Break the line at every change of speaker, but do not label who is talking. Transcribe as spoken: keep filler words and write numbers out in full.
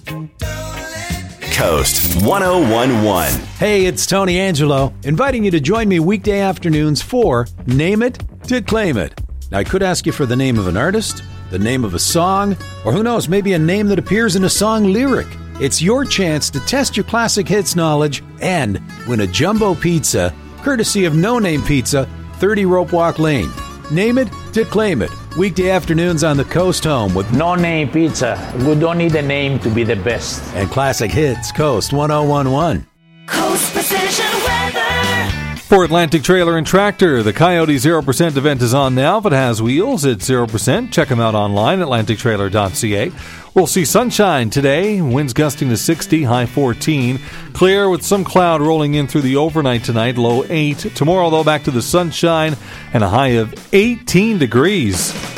Coast one oh one point one.
Hey, it's Tony Angelo, inviting you to join me weekday afternoons for Name It to Claim It. Now, I could ask you for the name of an artist, the name of a song, or who knows, maybe a name that appears in a song lyric. It's your chance to test your classic hits knowledge and win a jumbo pizza, courtesy of No Name Pizza, thirty Rope Walk Lane. Name It to Claim It. Weekday afternoons on the Coast Home with
No Name Pizza. We don't need a name to be the best.
And classic hits, Coast one oh one point one.
Coast Precision Weather.
For Atlantic Trailer and Tractor, the Coyote zero percent event is on now. If it has wheels, it's zero percent. Check them out online, atlantic trailer dot c a. We'll see sunshine today, winds gusting to sixty, high fourteen. Clear with some cloud rolling in through the overnight tonight, low eight. Tomorrow, though, back to the sunshine and a high of eighteen degrees.